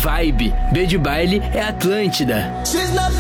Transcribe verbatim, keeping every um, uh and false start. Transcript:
vibe. B de baile é Atlântida. She's not